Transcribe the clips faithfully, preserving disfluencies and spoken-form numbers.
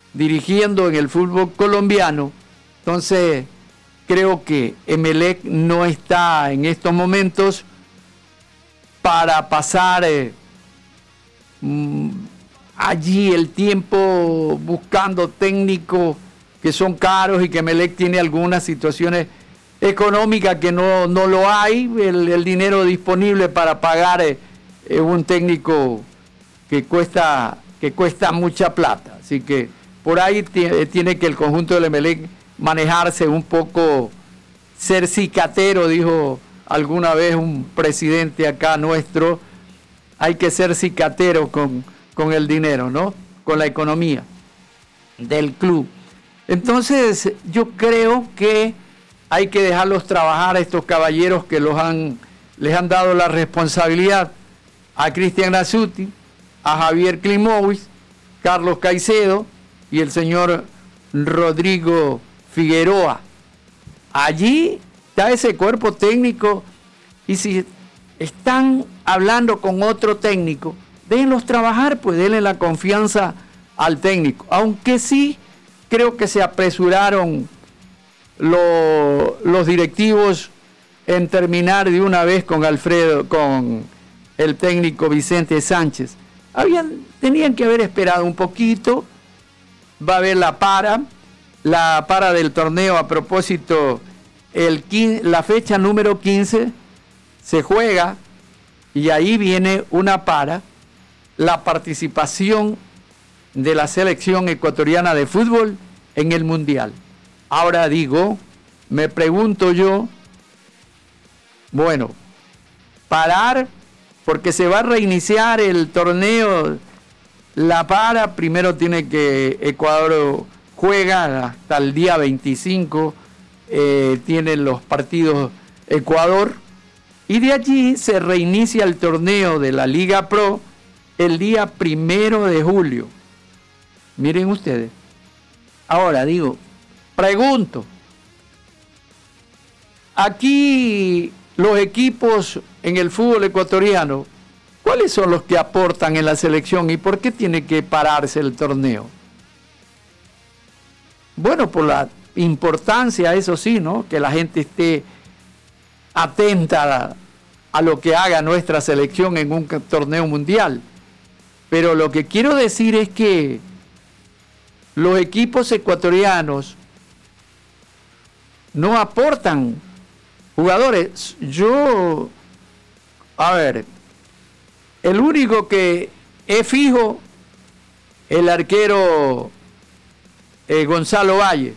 dirigiendo en el fútbol colombiano. Entonces, creo que Emelec no está en estos momentos para pasar eh, mmm, allí el tiempo buscando técnicos que son caros y que Emelec tiene algunas situaciones económicas que no, no lo hay, el, el dinero disponible para pagar eh, eh, un técnico que cuesta, que cuesta mucha plata. Así que por ahí t- tiene que el conjunto del Emelec manejarse un poco, ser cicatero, dijo alguna vez un presidente acá nuestro, hay que ser cicatero con, con el dinero, ¿no? Con la economía del club. Entonces, yo creo que hay que dejarlos trabajar a estos caballeros que los han, les han dado la responsabilidad, a Cristian Nasuti, a Javier Klimovic, Carlos Caicedo y el señor Rodrigo Figueroa. Allí está ese cuerpo técnico, y si están hablando con otro técnico, déjenlos trabajar, pues denle la confianza al técnico. Aunque sí creo que se apresuraron lo, los directivos en terminar de una vez con Alfredo, con el técnico Vicente Sánchez. Habían, tenían que haber esperado un poquito. Va a haber la para, la para del torneo. A propósito, el quince, la fecha número quince se juega y ahí viene una para, la participación de la selección ecuatoriana de fútbol en el Mundial. Ahora digo, me pregunto yo, bueno, parar, porque se va a reiniciar el torneo, la para, primero tiene que, Ecuador juega hasta el día veinticinco, eh, tienen los partidos Ecuador, y de allí se reinicia el torneo de la Liga Pro el día primero de julio. Miren ustedes. Ahora digo, pregunto, aquí los equipos en el fútbol ecuatoriano, ¿cuáles son los que aportan en la selección y por qué tiene que pararse el torneo? Bueno, por la importancia, eso sí, ¿no? Que la gente esté atenta a, a lo que haga nuestra selección en un torneo mundial. Pero lo que quiero decir es que los equipos ecuatorianos no aportan jugadores. Yo, a ver, el único que es fijo, el arquero eh, Gonzalo Valle.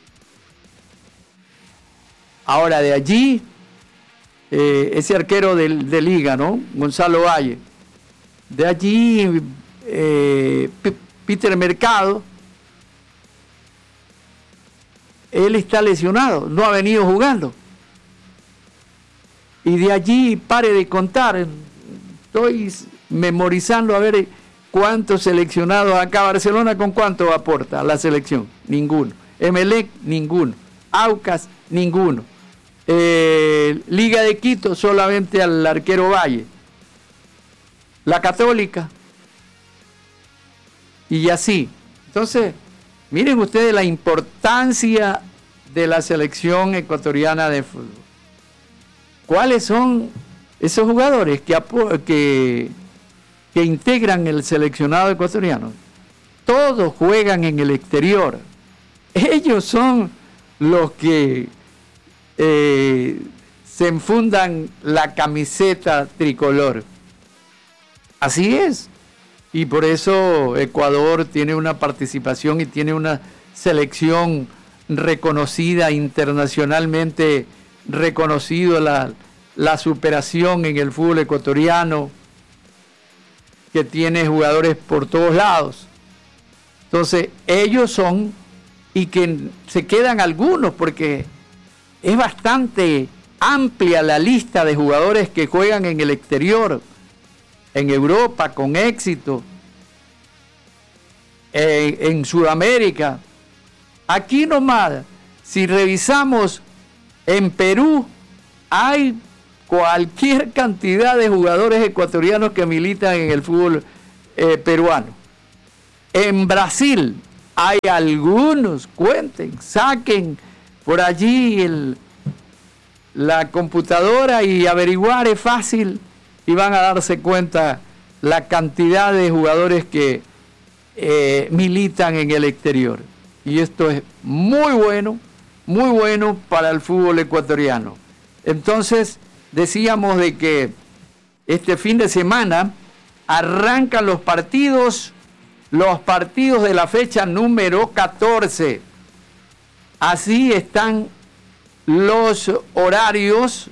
Ahora de allí, eh, ese arquero de, de liga, ¿no? Gonzalo Valle. De allí, eh, P- Peter Mercado. Él está lesionado, no ha venido jugando. Y de allí, pare de contar, estoy memorizando a ver cuántos seleccionados acá. Barcelona, ¿con cuánto aporta a la selección? Ninguno. Emelec, ninguno. Aucas, ninguno. Eh, Liga de Quito, solamente al arquero Valle. La Católica. Y así. Entonces, miren ustedes la importancia de la selección ecuatoriana de fútbol. ¿Cuáles son esos jugadores que, que, que integran el seleccionado ecuatoriano? Todos juegan en el exterior. Ellos son los que eh, se enfundan la camiseta tricolor. Así es. Y por eso Ecuador tiene una participación y tiene una selección reconocida, internacionalmente reconocido la, la superación en el fútbol ecuatoriano, que tiene jugadores por todos lados. Entonces, ellos son, y que se quedan algunos, porque es bastante amplia la lista de jugadores que juegan en el exterior, en Europa con éxito, en, en Sudamérica. Aquí nomás, si revisamos en Perú, hay cualquier cantidad de jugadores ecuatorianos que militan en el fútbol eh, peruano. En Brasil hay algunos, cuenten, saquen por allí el, la computadora y averiguar es fácil y van a darse cuenta la cantidad de jugadores que eh, militan en el exterior. Y esto es muy bueno, muy bueno para el fútbol ecuatoriano. Entonces, decíamos de que este fin de semana arrancan los partidos, los partidos de la fecha número catorce. Así están los horarios,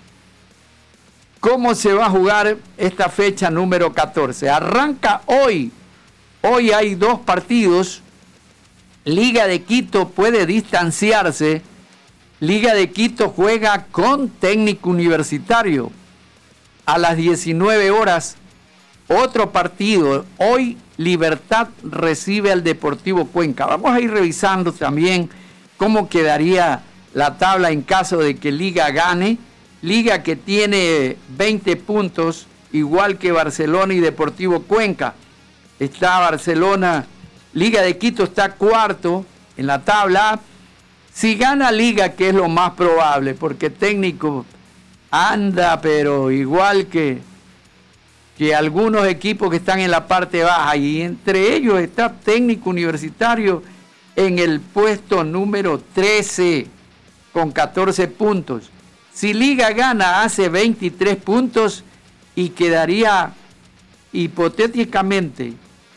cómo se va a jugar esta fecha número catorce. Arranca hoy, hoy hay dos partidos. Liga de Quito puede distanciarse. Liga de Quito juega con Técnico Universitario a las diecinueve horas. Otro partido, hoy Libertad recibe al Deportivo Cuenca. Vamos a ir revisando también cómo quedaría la tabla en caso de que Liga gane. Liga que tiene veinte puntos, igual que Barcelona y Deportivo Cuenca. Está Barcelona, Liga de Quito está cuarto en la tabla. Si gana Liga, que es lo más probable, porque Técnico anda, pero igual que, que algunos equipos que están en la parte baja, y entre ellos está Técnico Universitario en el puesto número trece con catorce puntos. Si Liga gana, hace veintitrés puntos y quedaría hipotéticamente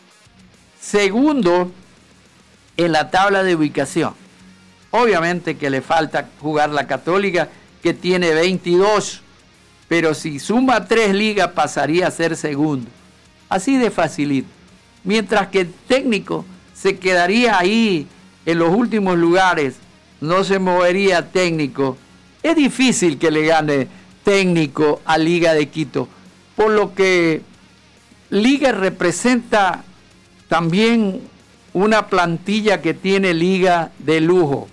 segundo en la tabla de ubicación. Obviamente que le falta jugar la Católica, que tiene veintidós, pero si suma tres ligas pasaría a ser segundo. Así de facilito. Mientras que el Técnico se quedaría ahí en los últimos lugares, no se movería Técnico. Es difícil que le gane Técnico a Liga de Quito, por lo que Liga representa también una plantilla que tiene Liga de lujo.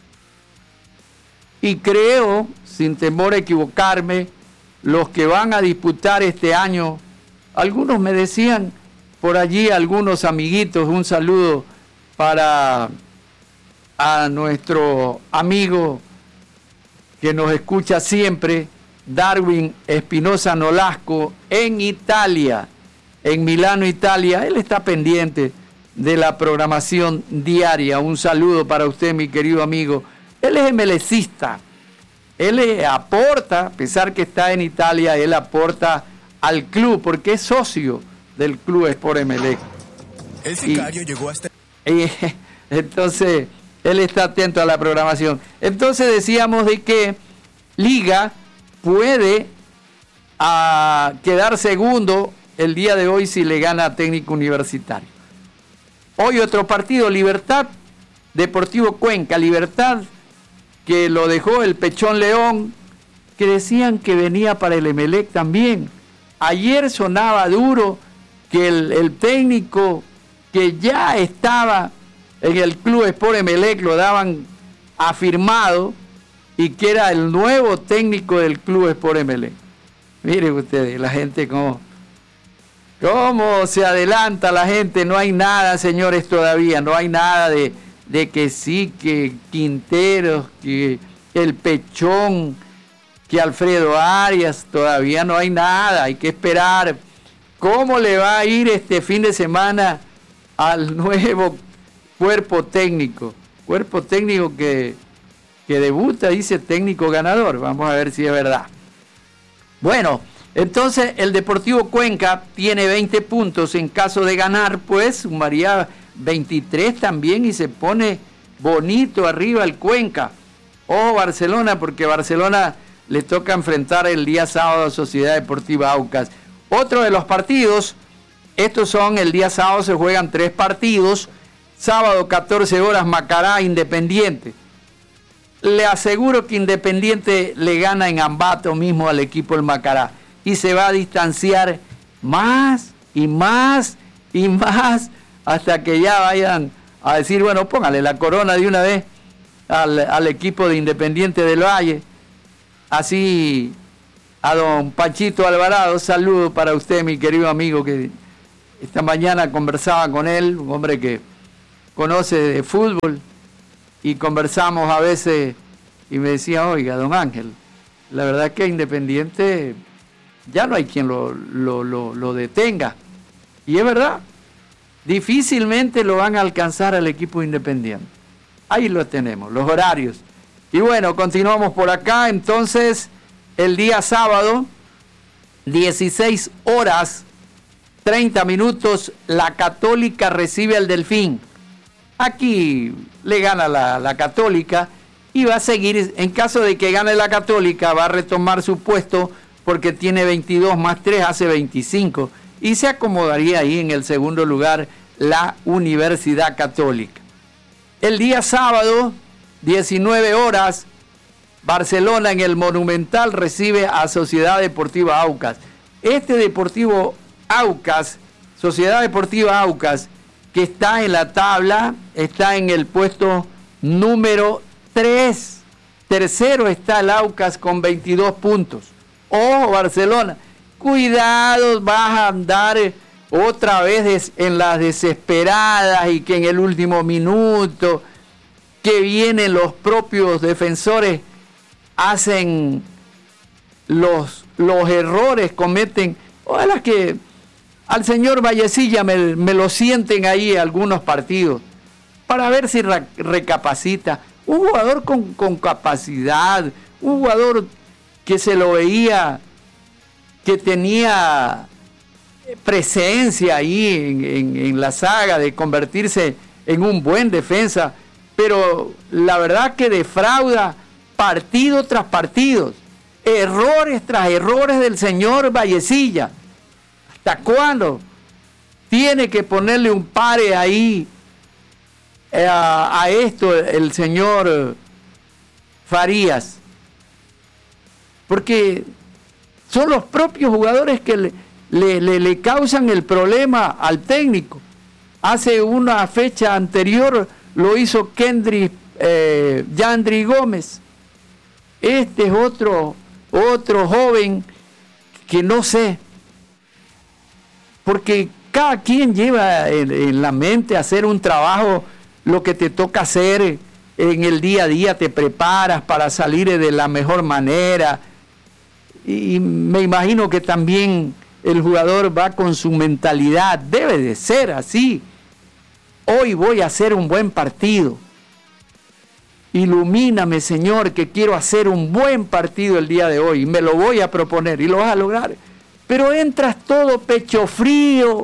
Y creo, sin temor a equivocarme, los que van a disputar este año, algunos me decían por allí, algunos amiguitos, un saludo para a nuestro amigo que nos escucha siempre, Darwin Espinosa Nolasco, en Italia, en Milano, Italia. Él está pendiente de la programación diaria. Un saludo para usted, mi querido amigo. Él es emelecista. Él le aporta, a pesar que está en Italia, él aporta al club, porque es socio del club Sport Emelec. El sicario y, llegó hasta... Y, entonces, él está atento a la programación. Entonces decíamos de que Liga puede a, quedar segundo el día de hoy si le gana a Técnico Universitario. Hoy otro partido, Libertad, Deportivo Cuenca. Libertad, que lo dejó el Pechón León, que decían que venía para el Emelec también. Ayer sonaba duro que el, el técnico que ya estaba en el Club Sport Emelec lo daban afirmado y que era el nuevo técnico del Club Sport Emelec. Miren ustedes, la gente cómo, cómo se adelanta la gente. No hay nada, señores, todavía. No hay nada de, de que sí, que Quinteros, que el Pechón, que Alfredo Arias. Todavía no hay nada. Hay que esperar cómo le va a ir este fin de semana al nuevo cuerpo técnico. Cuerpo técnico que, que debuta, dice técnico ganador. Vamos a ver si es verdad. Bueno, entonces el Deportivo Cuenca tiene veinte puntos. En caso de ganar, pues sumaría veintitrés también y se pone bonito arriba el Cuenca. Ojo Barcelona, porque Barcelona le toca enfrentar el día sábado a Sociedad Deportiva Aucas. Otro de los partidos, estos son el día sábado, se juegan tres partidos. Sábado catorce horas, Macará, Independiente. Le aseguro que Independiente le gana en Ambato mismo al equipo del Macará. Y se va a distanciar más y más y más hasta que ya vayan a decir, bueno, póngale la corona de una vez al, al equipo de Independiente del Valle. Así a don Panchito Alvarado, saludo para usted, mi querido amigo, que esta mañana conversaba con él, un hombre que conoce de fútbol y conversamos a veces y me decía, oiga, don Ángel, la verdad que Independiente ya no hay quien lo, lo, lo, lo detenga. Y es verdad, difícilmente lo van a alcanzar al equipo Independiente. Ahí lo tenemos, los horarios. Y bueno, continuamos por acá. Entonces, el día sábado, dieciséis horas, treinta minutos, la Católica recibe al Delfín. Aquí le gana la, la Católica y va a seguir, en caso de que gane la Católica, va a retomar su puesto porque tiene veintidós más tres, hace veinticinco. Y se acomodaría ahí en el segundo lugar la Universidad Católica. El día sábado, diecinueve horas, Barcelona en el Monumental recibe a Sociedad Deportiva Aucas. Este Deportivo Aucas, Sociedad Deportiva Aucas, que está en la tabla, está en el puesto número tres. Tercero está el Aucas con veintidós puntos. Ojo, Barcelona, cuidado, vas a andar otra vez en las desesperadas y que en el último minuto que vienen los propios defensores hacen los, los errores, cometen. Ojalá que al señor Vallecilla me, me lo sienten ahí algunos partidos para ver si re, recapacita. Un jugador con, con capacidad, un jugador que se lo veía, que tenía presencia ahí en, en, en la saga de convertirse en un buen defensa, pero la verdad que defrauda partido tras partido, errores tras errores del señor Vallecilla. ¿Hasta cuándo tiene que ponerle un pare ahí eh, a, a esto el señor Farías? Porque son los propios jugadores que le, le, le, le causan el problema al técnico. Hace una fecha anterior lo hizo Kendry, eh, Yandri Gómez. Este es otro, otro joven que no sé, porque cada quien lleva en, en la mente hacer un trabajo, lo que te toca hacer en el día a día, te preparas para salir de la mejor manera. Y me imagino que también el jugador va con su mentalidad, debe de ser así. Hoy voy a hacer un buen partido. Ilumíname, Señor, que quiero hacer un buen partido el día de hoy. Me lo voy a proponer y lo vas a lograr. Pero entras todo pecho frío,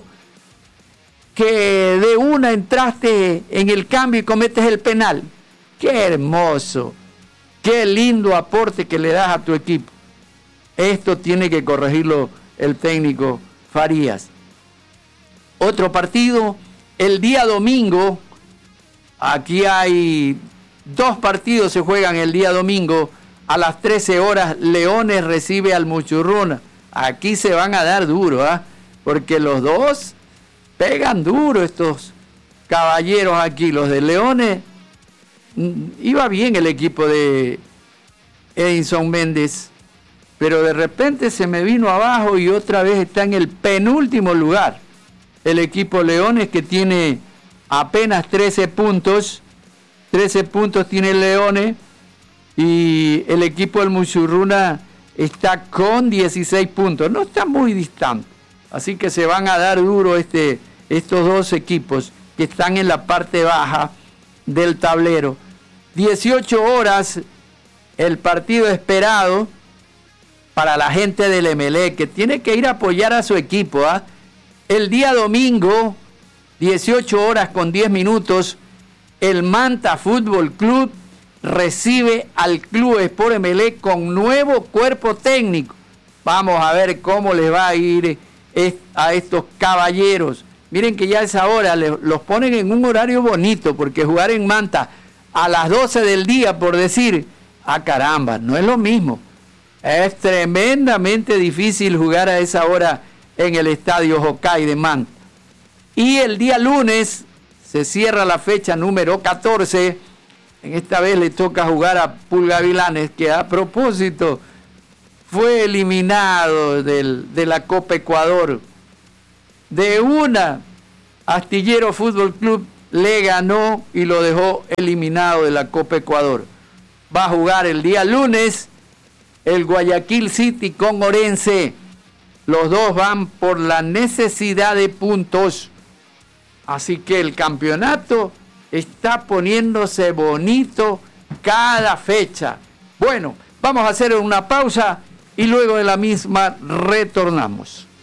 que de una entraste en el cambio y cometes el penal. ¡Qué hermoso! ¡Qué lindo aporte que le das a tu equipo! Esto tiene que corregirlo el técnico Farías. Otro partido, el día domingo. Aquí hay dos partidos, se juegan el día domingo. A las trece horas, Leones recibe al Muchurruna. Aquí se van a dar duro, ¿ah? ¿eh? Porque los dos pegan duro estos caballeros aquí. Los de Leones, iba bien el equipo de Edinson Méndez, pero de repente se me vino abajo y otra vez está en el penúltimo lugar. El equipo Leones, que tiene apenas trece puntos. trece puntos tiene Leones. Y el equipo del Muchurruna está con dieciséis puntos. No está muy distante. Así que se van a dar duro este, estos dos equipos que están en la parte baja del tablero. dieciocho horas, el partido esperado para la gente del Emelec, que tiene que ir a apoyar a su equipo. ¿eh? El día domingo, dieciocho horas con diez minutos, el Manta Fútbol Club recibe al Club Sport Emelec con nuevo cuerpo técnico. Vamos a ver cómo les va a ir a estos caballeros. Miren que ya a esa hora los ponen en un horario bonito, porque jugar en Manta a las doce del día, por decir, ah caramba, no es lo mismo. Es tremendamente difícil jugar a esa hora en el estadio Jocay de Manta. Y el día lunes se cierra la fecha número catorce. En esta vez le toca jugar a Pulgavilanes, que a propósito fue eliminado del, de la Copa Ecuador. De una, Astillero Fútbol Club le ganó y lo dejó eliminado de la Copa Ecuador. Va a jugar el día lunes el Guayaquil City con Orense. Los dos van por la necesidad de puntos. Así que el campeonato está poniéndose bonito cada fecha. Bueno, vamos a hacer una pausa y luego de la misma retornamos.